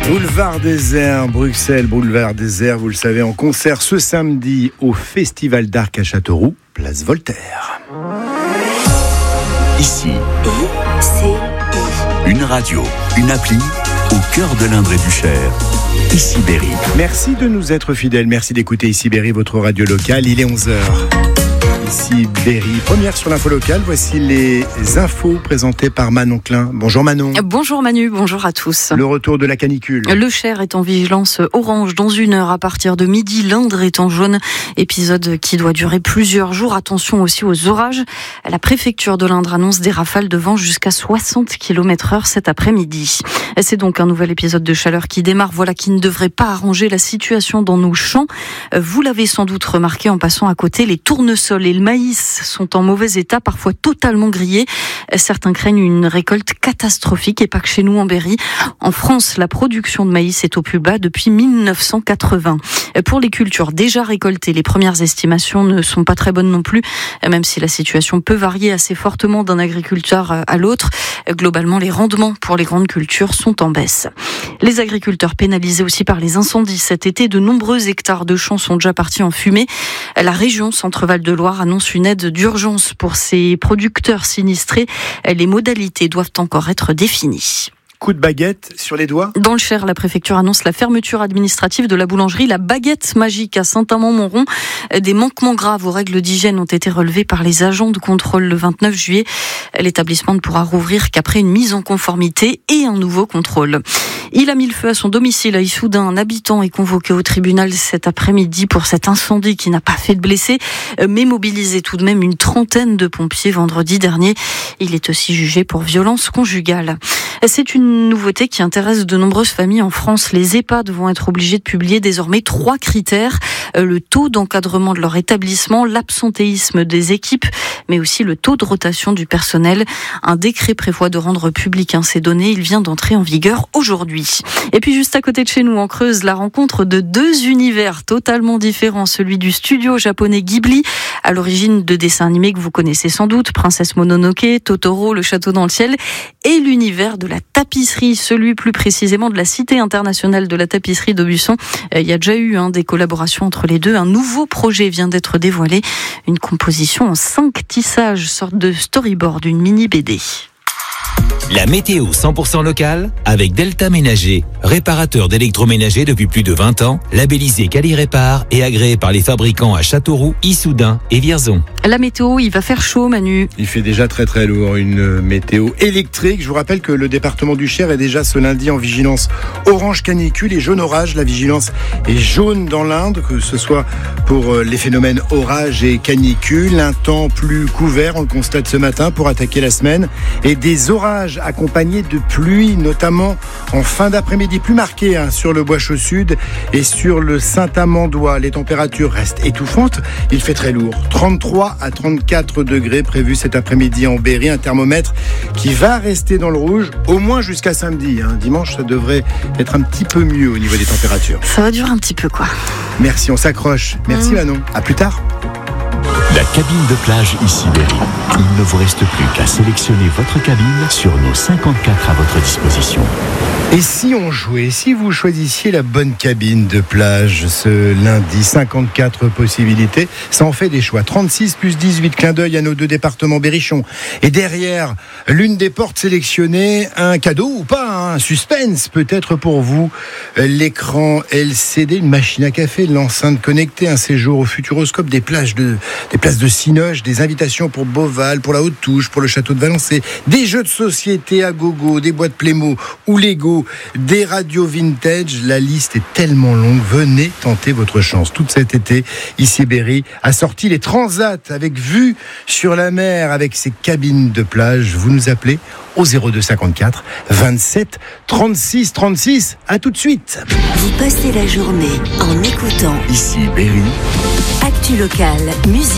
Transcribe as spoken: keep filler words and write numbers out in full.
Boulevard Désert, Bruxelles, Boulevard Désert, vous le savez, en concert ce samedi au Festival d'Arc à Châteauroux, place Voltaire. Ici, I C I. une radio, une appli au cœur de l'Indre et du Cher. Ici Berry. Merci de nous être fidèles, merci d'écouter Ici Berry, votre radio locale. Il est onze heures. Ici Berry, première sur l'info locale, voici les infos présentées par Manon Klein. Bonjour Manon. Bonjour Manu, bonjour à tous. Le retour de la canicule. Le Cher est en vigilance orange dans une heure à partir de midi. L'Indre est en jaune, épisode qui doit durer plusieurs jours. Attention aussi aux orages. La préfecture de l'Indre annonce des rafales de vent jusqu'à soixante kilomètres heure cet après-midi. C'est donc un nouvel épisode de chaleur qui démarre, voilà qui ne devrait pas arranger la situation dans nos champs. Vous l'avez sans doute remarqué en passant à côté, les tournesols et le maïs sont en mauvais état, parfois totalement grillés. Certains craignent une récolte catastrophique et pas que chez nous en Berry. En France, la production de maïs est au plus bas depuis mille neuf cent quatre-vingts. Pour les cultures déjà récoltées, les premières estimations ne sont pas très bonnes non plus, même si la situation peut varier assez fortement d'un agriculteur à l'autre. Globalement, les rendements pour les grandes cultures sont en baisse. Les agriculteurs pénalisés aussi par les incendies. Cet été, de nombreux hectares de champs sont déjà partis en fumée. La région Centre-Val de Loire annonce une aide d'urgence pour ces producteurs sinistrés. Les modalités doivent encore être définies. Coup de baguette sur les doigts. Dans le Cher, la préfecture annonce la fermeture administrative de la boulangerie La Baguette Magique à Saint-Amand-Montrond. Des manquements graves aux règles d'hygiène ont été relevés par les agents de contrôle le vingt-neuf juillet. L'établissement ne pourra rouvrir qu'après une mise en conformité et un nouveau contrôle. Il a mis le feu à son domicile à Issoudun. Un habitant est convoqué au tribunal cet après-midi pour cet incendie qui n'a pas fait de blessés, mais mobilisé tout de même une trentaine de pompiers vendredi dernier. Il est aussi jugé pour violence conjugale. C'est une nouveauté qui intéresse de nombreuses familles en France. Les EHPAD vont être obligés de publier désormais trois critères. Le taux d'encadrement de leur établissement, l'absentéisme des équipes, mais aussi le taux de rotation du personnel. Un décret prévoit de rendre public ces données. Il vient d'entrer en vigueur aujourd'hui. Et puis juste à côté de chez nous, en Creuse, la rencontre de deux univers totalement différents. Celui du studio japonais Ghibli, à l'origine de dessins animés que vous connaissez sans doute, Princesse Mononoke, Totoro, Le Château dans le ciel, et l'univers de la tapisserie, celui plus précisément de la Cité internationale de la tapisserie d'Aubusson. Il y a déjà eu hein, des collaborations entre les deux. Un nouveau projet vient d'être dévoilé, une composition en cinq tissages, sorte de storyboard, une mini B D. La météo cent pour cent locale avec Delta Ménager, réparateur d'électroménager depuis plus de vingt ans, labellisé Quali-Répar et agréé par les fabricants à Châteauroux, Issoudun et Vierzon. La météo, il va faire chaud, Manu. Il fait déjà très très lourd, une météo électrique. Je vous rappelle que le département du Cher est déjà ce lundi en vigilance orange canicule et jaune orage. La vigilance est jaune dans l'Indre, que ce soit pour les phénomènes orage et canicule. Un temps plus couvert, on le constate ce matin, pour attaquer la semaine. Et des orages accompagnés de pluie, notamment en fin d'après-midi, plus marqué hein, sur le Bois-Chaud Sud et sur le Saint-Amandois. Les températures restent étouffantes. Il fait très lourd. trente-trois à trente-quatre degrés prévus cet après-midi en Berry. Un thermomètre qui va rester dans le rouge au moins jusqu'à samedi. Hein. Dimanche, ça devrait être un petit peu mieux au niveau des températures. Ça va durer un petit peu, quoi. Merci, on s'accroche. Merci mmh. Manon. À plus tard. La cabine de plage Ici Berry. Il ne vous reste plus qu'à sélectionner votre cabine sur nos cinquante-quatre à votre disposition. Et si on jouait, si vous choisissiez la bonne cabine de plage ce lundi, cinquante-quatre possibilités, ça en fait des choix. trente-six plus dix-huit, clin d'œil à nos deux départements berrichons. Et derrière l'une des portes sélectionnées, un cadeau ou pas, un suspense peut-être pour vous. L'écran L C D, une machine à café, l'enceinte connectée, un séjour au Futuroscope, des plages de, des places de Cinoche, des invitations pour Beauval, pour la Haute-Touche, pour le château de Valençay, des jeux de société à gogo, des boîtes Playmo ou Lego, des radios vintage. La liste est tellement longue. Venez tenter votre chance. Tout cet été, Ici Berry a sorti les transats avec vue sur la mer, avec ses cabines de plage. Vous nous appelez au zéro deux cinquante-quatre vingt-sept trente-six trente-six. À tout de suite. Vous passez la journée en écoutant Ici Berry. Actu locale, musique.